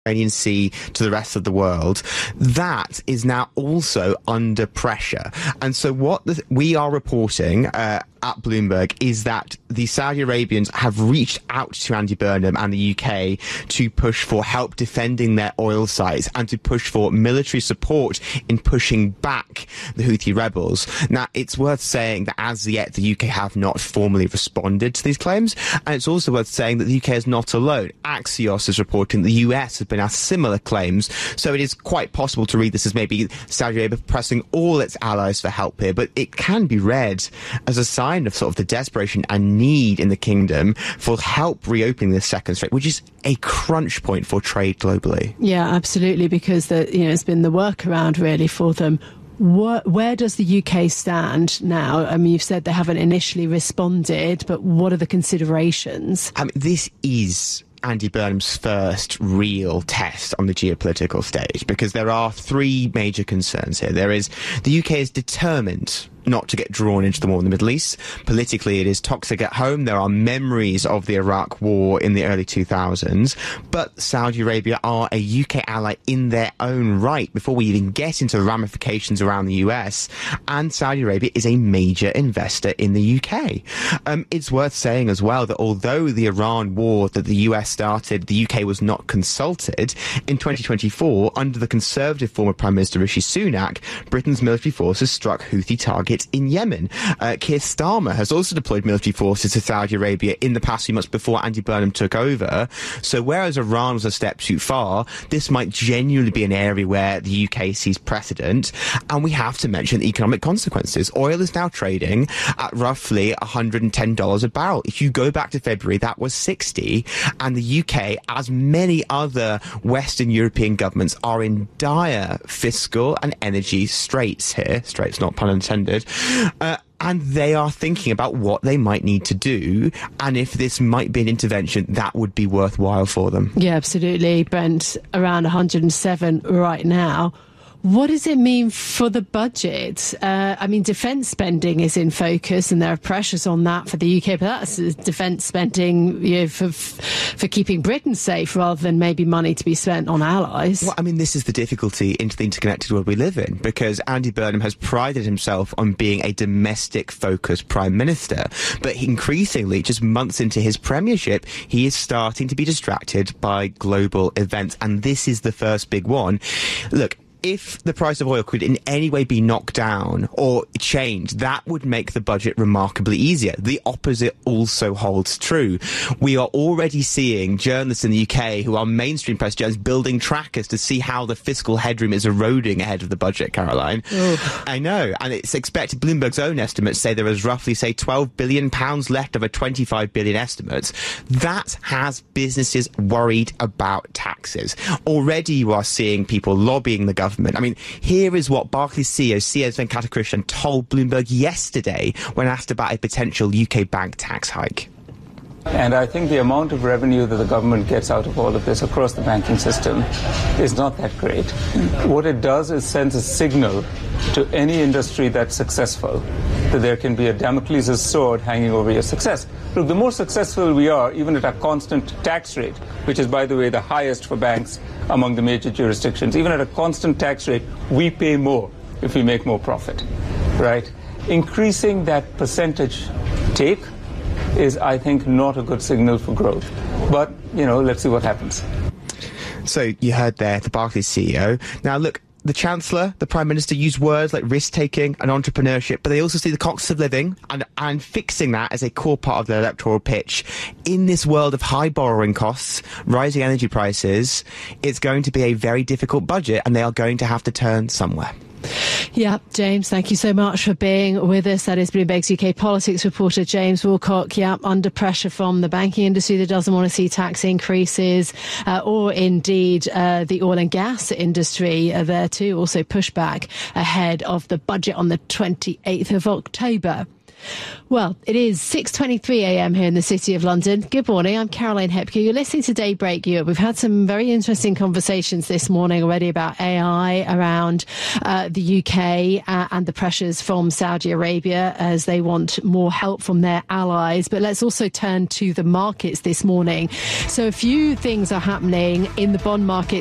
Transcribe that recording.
Mediterranean Sea to the rest of the world, that is now also under pressure. And so what we are reporting at Bloomberg is that the Saudi Arabians have reached out to Andy Burnham and the UK to push for help defending their oil sites and to push for military support in pushing back the Houthi rebels. Now, it's worth saying that as yet the UK have not formally responded to these claims, and it's also worth saying that the UK is not alone. Axios is reporting the US has been asked similar claims, so it is quite possible to read this as maybe Saudi Arabia pressing all its allies for help here, but it can be read as a sign of sort of the desperation and need in the kingdom for help reopening this second strait, which is a crunch point for trade globally. Yeah, absolutely, because it's been the workaround really for them. Where does the UK stand now? I mean, you've said they haven't initially responded, but what are the considerations? I mean, this is Andy Burnham's first real test on the geopolitical stage, because there are three major concerns here. There is the UK is determined not to get drawn into the war in the Middle East. Politically, it is toxic at home. There are memories of the Iraq war in the early 2000s, but Saudi Arabia are a UK ally in their own right before we even get into the ramifications around the US, and Saudi Arabia is a major investor in the UK. It's worth saying as well that although the Iran war that the US started, the UK was not consulted. In 2024, under the Conservative former Prime Minister Rishi Sunak, Britain's military forces struck Houthi targets in Yemen. Keir Starmer has also deployed military forces to Saudi Arabia in the past few months before Andy Burnham took over. So whereas Iran was a step too far, this might genuinely be an area where the UK sees precedent. And we have to mention the economic consequences. Oil is now trading at roughly $110 a barrel. If you go back to February, that was 60. And the UK, as many other Western European governments, are in dire fiscal and energy straits here. Straits, not pun intended. And they are thinking about what they might need to do, and if this might be an intervention that would be worthwhile for them. Yeah, absolutely. Brent, around 107 right now. What does it mean for the budget? I mean, defence spending is in focus, and there are pressures on that for the UK, but that's defence spending for keeping Britain safe rather than maybe money to be spent on allies. Well, I mean, this is the difficulty into the interconnected world we live in, because Andy Burnham has prided himself on being a domestic-focused Prime Minister, but increasingly, just months into his premiership, he is starting to be distracted by global events, and this is the first big one. Look, if the price of oil could in any way be knocked down or changed, that would make the budget remarkably easier. The opposite also holds true. We are already seeing journalists in the UK who are mainstream press journalists building trackers to see how the fiscal headroom is eroding ahead of the budget, Caroline. Ugh. I know. And it's expected, Bloomberg's own estimates say there is roughly, say, £12 billion left of a £25 billion estimate. That has businesses worried about taxes. Already you are seeing people lobbying the government. I mean, here is what Barclays CEO C.S. Venkatakrishan told Bloomberg yesterday when asked about a potential UK bank tax hike. And I think the amount of revenue that the government gets out of all of this across the banking system is not that great. What it does is sends a signal to any industry that's successful that there can be a Damocles' sword hanging over your success. Look, the more successful we are, even at a constant tax rate, which is, by the way, the highest for banks among the major jurisdictions, even at a constant tax rate, we pay more if we make more profit, right? Increasing that percentage take is, I think, not a good signal for growth. But, let's see what happens. So you heard there the Barclays CEO. Now, look, the Chancellor, the Prime Minister use words like risk-taking and entrepreneurship, but they also see the costs of living and fixing that as a core part of their electoral pitch. In this world of high borrowing costs, rising energy prices, it's going to be a very difficult budget, and they are going to have to turn somewhere. Yeah, James, thank you so much for being with us. That is Bloomberg's UK politics reporter, James Woolcock. Yeah, under pressure from the banking industry that doesn't want to see tax increases, or indeed the oil and gas industry there too, also push back ahead of the budget on the 28th of October. Well, it is 6:23 a.m. here in the City of London. Good morning. I'm Caroline Hepker. You're listening to Daybreak Europe. We've had some very interesting conversations this morning already about AI around the UK and the pressures from Saudi Arabia as they want more help from their allies. But let's also turn to the markets this morning. So a few things are happening in the bond market